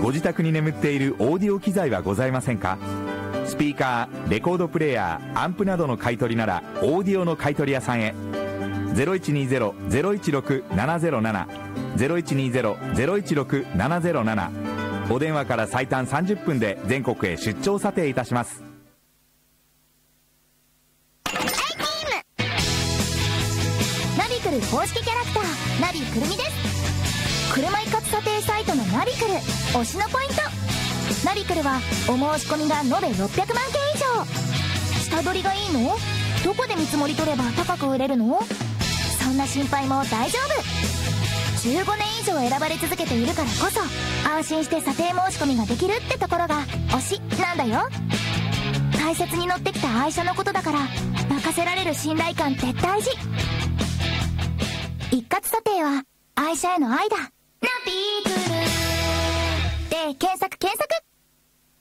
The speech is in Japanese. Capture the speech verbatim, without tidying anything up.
ご自宅に眠っているオーディオ機材はございませんか？スピーカー、レコードプレーヤー、アンプなどの買い取りならオーディオの買い取り屋さんへ。 ゼロいちにゼロ ゼロいちろく ななゼロなな ゼロいちにゼロ ゼロいちろく ななゼロなな。お電話から最短さんじゅっぷんで全国へ出張査定いたします。 ナビクル公式キャラクターナビくるみです。車一括査定サイトのナビクル推しのポイント。ナビクルはお申し込みが延べろっぴゃくまんけん以上。下取りがいいの？どこで見積もり取れば高く売れるの？そんな心配も大丈夫。じゅうごねん以上選ばれ続けているからこそ安心して査定申し込みができるってところが推しなんだよ。大切に乗ってきた愛車のことだから任せられる信頼感って大事。一括査定は愛車への愛だ。ナビクルで検索